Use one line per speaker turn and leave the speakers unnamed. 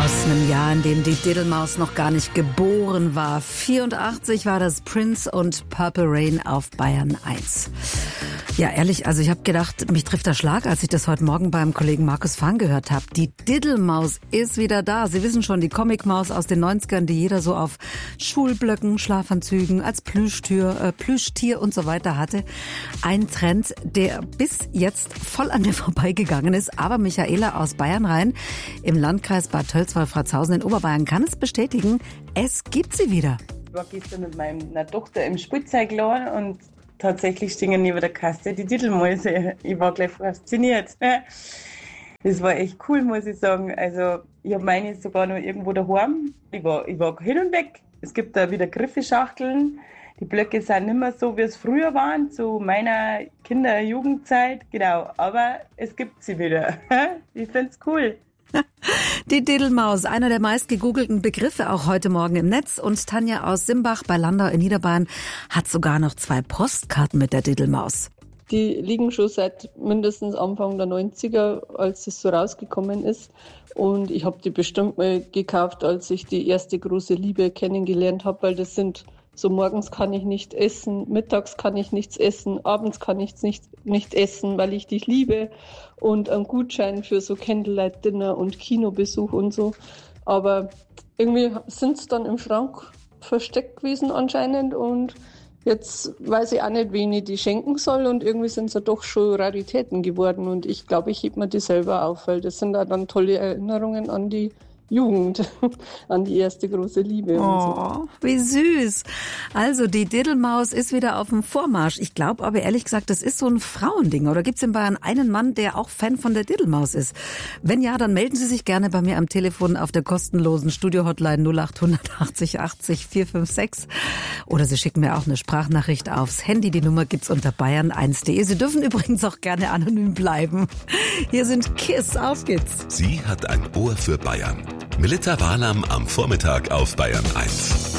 Aus einem Jahr, in dem die Diddlemaus noch gar nicht geboren war. 84 war das Prince und Purple Rain auf Bayern 1. Ja, ehrlich, also ich habe gedacht, mich trifft der Schlag, als ich das heute Morgen beim Kollegen Markus Fahn gehört habe. Die Diddlemaus ist wieder da. Sie wissen schon, die Comicmaus aus den 90ern, die jeder so auf Schulblöcken, Schlafanzügen, als Plüschtier und so weiter hatte. Ein Trend, der bis jetzt voll an mir vorbeigegangen ist. Aber Michaela aus Bayernrhein im Landkreis Bad Tölz-Wolfratshausen in Oberbayern kann es bestätigen, es gibt sie wieder.
Ich war gestern mit meiner Tochter im Spielzeugladen und tatsächlich stehen neben der Kasse die Diddlemäuse. Ich war gleich fasziniert. Das war echt cool, muss ich sagen. Also ich habe meine sogar noch irgendwo daheim. Ich war hin und weg. Es gibt da wieder Griffeschachteln. Die Blöcke sind nicht mehr so, wie es früher waren, zu meiner Kinder-Jugendzeit. Genau, aber es gibt sie wieder. Ich finde es cool.
Die Diddlemaus, einer der meist gegoogelten Begriffe auch heute Morgen im Netz. Und Tanja aus Simbach bei Landau in Niederbayern hat sogar noch 2 Postkarten mit der Diddlemaus.
Die liegen schon seit mindestens Anfang der 90er, als es so rausgekommen ist. Und ich habe die bestimmt mal gekauft, als ich die erste große Liebe kennengelernt habe, weil das sind so, morgens kann ich nicht essen, mittags kann ich nichts essen, abends kann ich nicht essen, weil ich dich liebe. Und ein Gutschein für so Candlelight-Dinner und Kinobesuch und so. Aber irgendwie sind es dann im Schrank versteckt gewesen anscheinend. Und jetzt weiß ich auch nicht, wen ich die schenken soll. Und irgendwie sind es ja doch schon Raritäten geworden. Und ich glaube, ich heb mir die selber auf, weil das sind auch dann tolle Erinnerungen an die Jugend, an die erste große Liebe.
Oh, wie süß. Also die Diddlemaus ist wieder auf dem Vormarsch. Ich glaube aber ehrlich gesagt, das ist so ein Frauending. Oder gibt es in Bayern einen Mann, der auch Fan von der Diddlemaus ist? Wenn ja, dann melden Sie sich gerne bei mir am Telefon auf der kostenlosen Studio-Hotline 0800 80 80 456. Oder Sie schicken mir auch eine Sprachnachricht aufs Handy. Die Nummer gibt's unter bayern1.de. Sie dürfen übrigens auch gerne anonym bleiben. Hier sind Kiss, auf geht's.
Sie hat ein Ohr für Bayern. Melitta Walam am Vormittag auf Bayern 1.